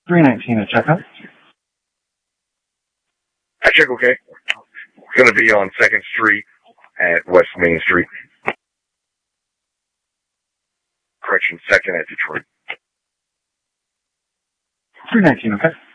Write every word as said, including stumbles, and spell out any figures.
three nineteen at checkout. I check okay. It's going to be on second Street at West Main Street. Correction, second at Detroit. three nineteen, okay.